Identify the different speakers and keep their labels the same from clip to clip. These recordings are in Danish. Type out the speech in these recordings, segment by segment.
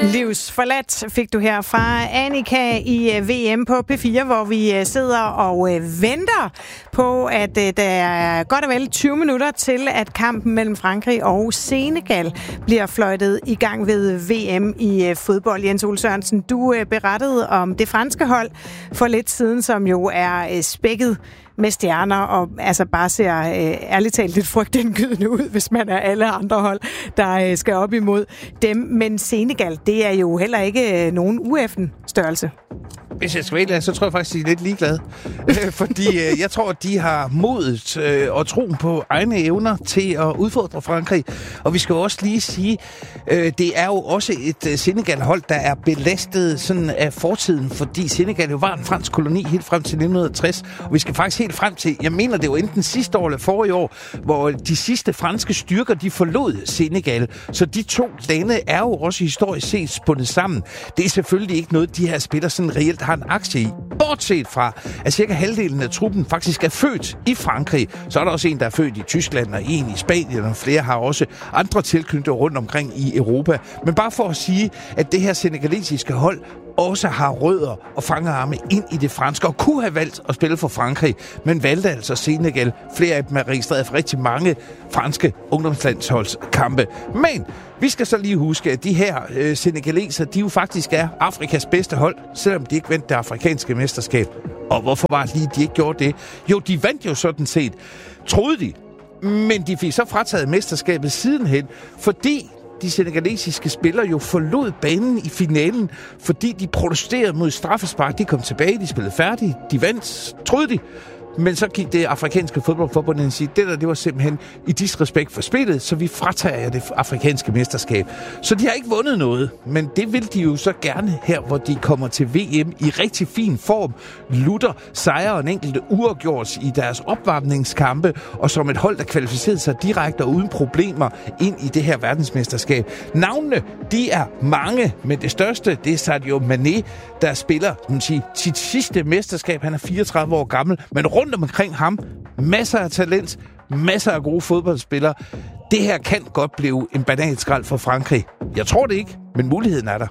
Speaker 1: Livsforladt fik du her fra Annika i VM på P4, hvor vi sidder og venter på, at der er godt og vel 20 minutter til, at kampen mellem Frankrig og Senegal bliver fløjtet i gang ved VM i fodbold. Jens Ole Sørensen, du berettede om det franske hold for lidt siden, som jo er spækket med stjerner, og altså bare ser ærligt talt lidt frygtindgydende ud, hvis man er alle andre hold, der skal op imod dem. Men Senegal, det er jo heller ikke nogen ueffen størrelse.
Speaker 2: Hvis jeg skal vælge, så tror jeg faktisk, at de er lidt ligeglade. Fordi jeg tror, at de har modet og troen på egne evner til at udfordre Frankrig. Og vi skal jo også lige sige, det er jo også et Senegal-hold, der er belastet sådan af fortiden, fordi Senegal jo var en fransk koloni helt frem til 1960. Og vi skal faktisk helt frem til, jeg mener, det var enten sidste år eller forrige år, hvor de sidste franske styrker, de forlod Senegal. Så de to lande er jo også historisk set spundet sammen. Det er selvfølgelig ikke noget, de her spillere sådan reelt har en aktie i. Bortset fra, at cirka halvdelen af truppen faktisk er født i Frankrig. Så er der også en, der er født i Tyskland, og en i Spanien, og flere har også andre tilknytninger rundt omkring i Europa. Men bare for at sige, at det her senegalesiske hold også har rødder og fangerarme ind i det franske, og kunne have valgt at spille for Frankrig, men valgte altså Senegal. Flere af dem er registreret for rigtig mange franske ungdomslandsholdskampe. Men vi skal så lige huske, at de her senegaleser, de jo faktisk er Afrikas bedste hold, selvom de ikke vandt det afrikanske mesterskab. Og hvorfor var det lige, de ikke gjorde det? Jo, de vandt jo sådan set, troede de. Men de fik så frataget mesterskabet sidenhen, fordi de senegalesiske spillere jo forlod banen i finalen, fordi de protesterede mod straffespark. De kom tilbage, de spillede færdigt, de vandt, troede de. Men så gik det afrikanske fodboldforbund og sige, det var simpelthen i disrespekt for spillet, så vi fratager det afrikanske mesterskab. Så de har ikke vundet noget, men det vil de jo så gerne her, hvor de kommer til VM i rigtig fin form. Lutter sejrer en enkelte uafgjort i deres opvarmningskampe, og som et hold, der kvalificerede sig direkte og uden problemer ind i det her verdensmesterskab. Navnene, de er mange, men det største, det er Sadio Mané, der spiller sit sidste mesterskab. Han er 34 år gammel, men rundt omkring ham, masser af talent, masser af gode fodboldspillere. Det her kan godt blive en banalskrald for Frankrig. Jeg tror det ikke, men muligheden er der.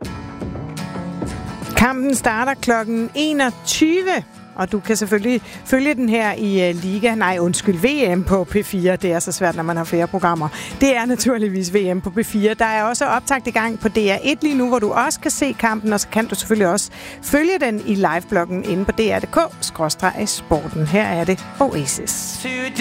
Speaker 1: Kampen starter klokken 21, og du kan selvfølgelig følge den her i VM på P4. Det er så svært, når man har flere programmer. Det er naturligvis VM på P4. Der er også optakt i gang på DR1 lige nu, hvor du også kan se kampen, og så kan du selvfølgelig også følge den i livebloggen inde på dr.dk/sporten. Her er det Oasis.